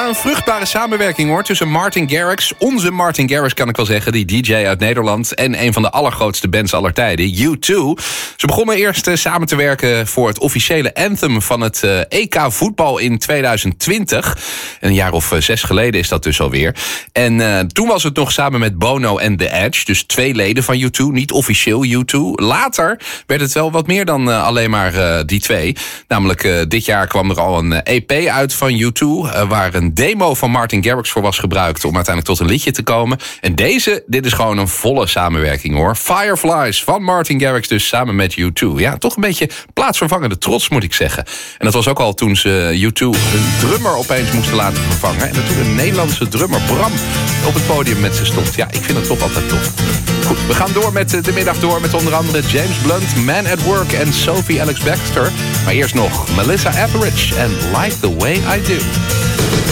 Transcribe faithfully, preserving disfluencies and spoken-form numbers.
Ja, een vruchtbare samenwerking hoor tussen Martin Garrix, onze Martin Garrix kan ik wel zeggen, die D J uit Nederland, en een van de allergrootste bands aller tijden, U twee. Ze begonnen eerst uh, samen te werken voor het officiële anthem van het uh, E K voetbal in tweeduizend twintig. Een jaar of uh, zes geleden is dat dus alweer. En uh, toen was het nog samen met Bono en The Edge, dus twee leden van U twee, niet officieel U twee. Later werd het wel wat meer dan uh, alleen maar uh, die twee. Namelijk uh, dit jaar kwam er al een uh, E P uit van U twee, uh, waar een demo van Martin Garrix voor was gebruikt om uiteindelijk tot een liedje te komen. En deze, dit is gewoon een volle samenwerking hoor. Fireflies van Martin Garrix dus samen met U twee. Ja, toch een beetje plaatsvervangende trots moet ik zeggen. En dat was ook al toen ze U twee hun drummer opeens moesten laten vervangen. En dat toen een Nederlandse drummer Bram op het podium met ze stond. Ja, ik vind het toch altijd tof. Goed, we gaan door met de middag door met onder andere James Blunt, Man at Work en Sophie Alex Baxter. Maar eerst nog Melissa Etheridge en Like the Way I Do.